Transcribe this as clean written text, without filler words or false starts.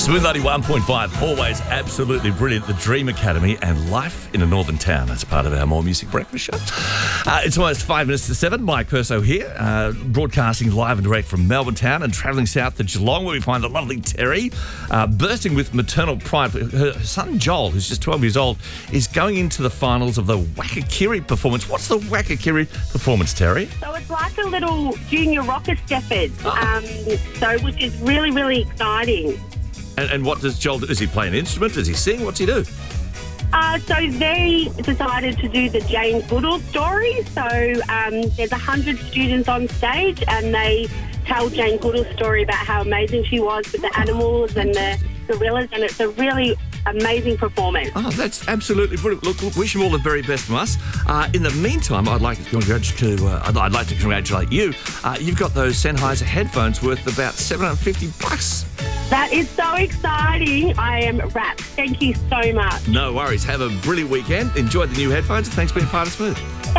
Smooth 91.5, always absolutely brilliant. The Dream Academy and Life in a Northern Town. That's part of our More Music Breakfast show. It's almost 5 minutes to 7. Mike Perso here, broadcasting live and direct from Melbourne Town and travelling south to Geelong, where we find the lovely Terry, bursting with maternal pride. Her son Joel, who's just 12 years old, is going into the finals of the Wakakiri performance. What's the Wakakiri performance, Terry? So it's like a little junior rocker steppers, which is really, really exciting. And what does Joel do? Does he play an instrument? Does he sing? What's he do? So they decided to do the Jane Goodall story. So there's 100 students on stage and they tell Jane Goodall's story about how amazing she was with the animals and the gorillas, and it's a really amazing performance. Oh, that's absolutely brilliant. Look, wish them all the very best from us. In the meantime, I'd like to congratulate you. You've got those Sennheiser headphones worth about $750. That is so exciting. I am wrapped. Thank you so much. No worries. Have a brilliant weekend. Enjoy the new headphones, and thanks for being part of Smooth.